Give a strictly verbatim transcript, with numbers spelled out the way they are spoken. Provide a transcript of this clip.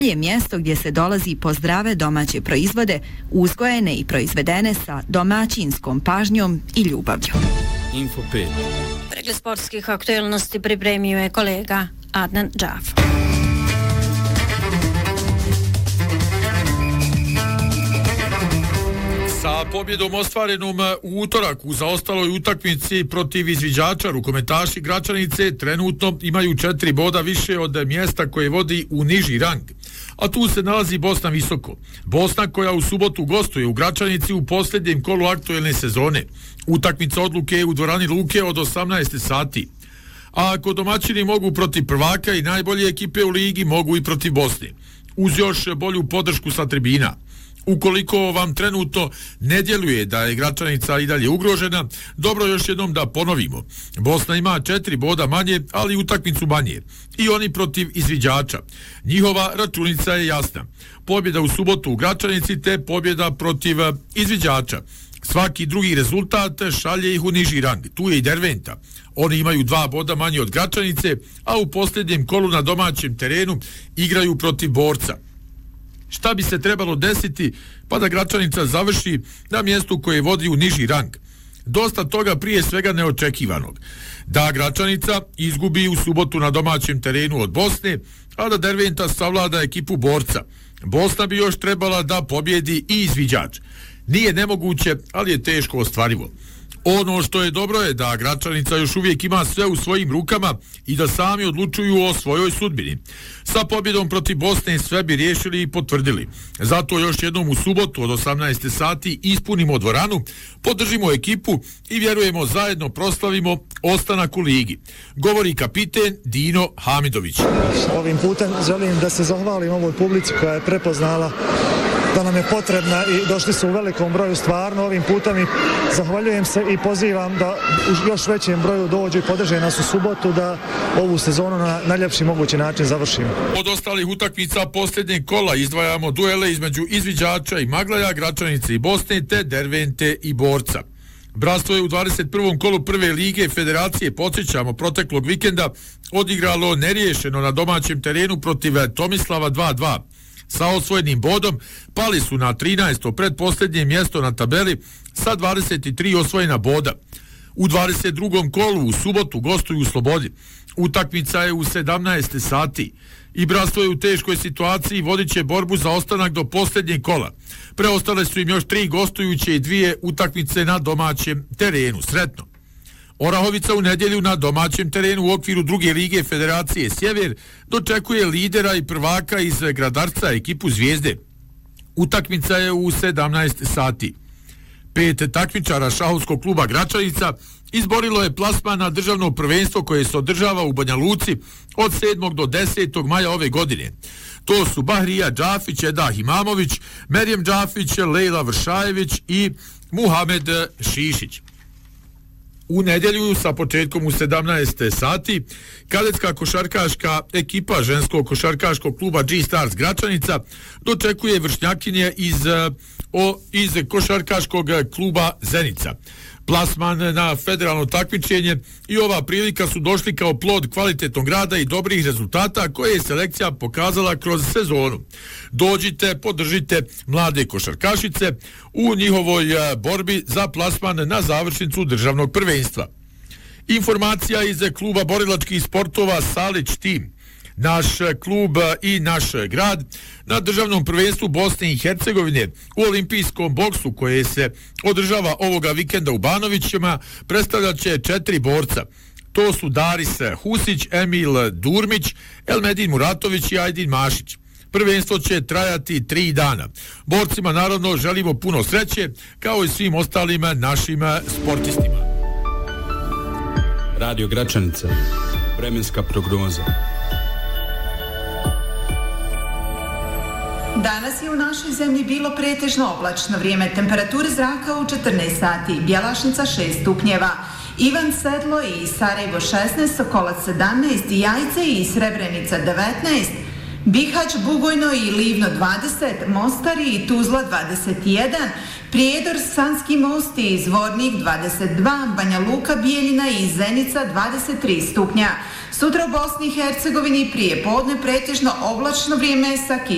je mjesto gdje se dolazi po zdrave domaće proizvode, uzgojene i proizvedene sa domaćinskom pažnjom i ljubavlju. Info pet. Pregled sportskih aktualnosti pripremio je kolega Adnan Džaf. Sa pobjedom ostvarenom u utorak u zaostaloj utakmici protiv izviđača, rukometaši Gračanice trenutno imaju četiri boda više od mjesta koje vodi u niži rang. A tu se nalazi Bosna visoko. Bosna koja u subotu gostuje u Gračanici u posljednjem kolu aktuelne sezone. Utakmica odluke je u dvorani Luke od osamnaest sati. A ako domaćini mogu protiv prvaka i najbolje ekipe u ligi, mogu i protiv Bosne. Uz još bolju podršku sa tribina. Ukoliko vam trenutno ne djeluje da je Gračanica i dalje ugrožena, dobro još jednom da ponovimo. Bosna ima četiri boda manje, ali utakmicu manje. I oni protiv izviđača. Njihova računica je jasna. Pobjeda u subotu u Gračanici te pobjeda protiv izviđača. Svaki drugi rezultat šalje ih u niži rang. Tu je i Derventa. Oni imaju dva boda manje od Gračanice, a u posljednjem kolu na domaćem terenu igraju protiv Borca. Šta bi se trebalo desiti pa da Gračanica završi na mjestu koje vodi u niži rang? Dosta toga prije svega neočekivanog. Da Gračanica izgubi u subotu na domaćem terenu od Bosne, a da Derventa savlada ekipu Borca. Bosna bi još trebala da pobjedi i izviđač. Nije nemoguće, ali je teško ostvarivo. Ono što je dobro je da Gračanica još uvijek ima sve u svojim rukama i da sami odlučuju o svojoj sudbini. Sa pobjedom protiv Bosne sve bi riješili i potvrdili. Zato još jednom u subotu od osamnaest sati ispunimo dvoranu, podržimo ekipu i vjerujemo zajedno proslavimo ostanak u ligi. Govori kapiten Dino Hamidović. Ovim putem želim da se zahvalim ovoj publici koja je prepoznala da nam je potrebna i došli su u velikom broju stvarno ovim putem i zahvaljujem se i pozivam da u još većem broju dođu i podrže nas u subotu da ovu sezonu na najljepši mogući način završimo. Od ostalih utakmica posljednjeg kola izdvajamo duele između izviđača i Maglaja, Gračanice i Bosne te Dervente i Borca. Bratstvo je u dvadeset prvom kolu prve lige Federacije, podsjećamo, proteklog vikenda odigralo neriješeno na domaćem terenu protiv Tomislava dva dva. Sa osvojenim bodom pali su na trinaesto pretposljednje mjesto na tabeli sa dvadeset tri osvojena boda. U dvadeset drugom kolu u subotu gostuju u Slobodi. Utakmica je u sedamnaest sati. I Bratstvo je u teškoj situaciji i vodit će borbu za ostanak do posljednjeg kola. Preostale su im još tri gostujuće i dvije utakmice na domaćem terenu. Sretno! Orahovica u nedjelju na domaćem terenu u okviru druge lige Federacije Sjever dočekuje lidera i prvaka iz Gradarca, ekipu Zvijezde. Utakmica je u sedamnaest sati. Pet takmičara šahovskog kluba Gračanica izborilo je plasman na državno prvenstvo koje se održava u Banja Luci od sedmog do desetog maja ove godine. To su Bahrija Džafić, Edah Imamović, Merjem Džafić, Lejla Vršajević i Muhamed Šišić. U nedjelju sa početkom u sedamnaest sati kadetska košarkaška ekipa ženskog košarkaškog kluba G-Stars Gračanica dočekuje vršnjakinje iz, o, iz košarkaškog kluba Zenica. Plasman na federalno takmičenje i ova prilika su došli kao plod kvalitetnog rada i dobrih rezultata koje je selekcija pokazala kroz sezonu. Dođite, podržite mlade košarkašice u njihovoj borbi za plasman na završnicu državnog prvenstva. Informacija iz kluba borilačkih sportova Salić Tim. Naš klub i naš grad na državnom prvenstvu Bosne i Hercegovine u olimpijskom boksu koje se održava ovoga vikenda u Banovićima predstavljat će četiri borca. To su Daris Husić, Emil Durmić, Elmedin Muratović i Ajdin Mašić. Prvenstvo će trajati tri dana. Borcima naravno želimo puno sreće kao i svim ostalim našim sportistima. Radio Gračanica. Vremenska prognoza. Danas je u našoj zemlji bilo pretežno oblačno vrijeme, temperature zraka u četrnaest sati, Bjelašnica šest stupnjeva, Ivan Sedlo i Sarajevo šesnaest, Sokolac sedamnaest, Jajce i Srebrenica devetnaest, Bihać, Bugojno i Livno dvadeset, Mostar i Tuzla dvadeset jedan, Prijedor, Sanski most i Zvornik dvadeset dva, Banja Luka, Bijeljina i Zenica dvadeset tri stupnja. Sutra u Bosni i Hercegovini prije podne pretežno oblačno vrijeme sa kišom.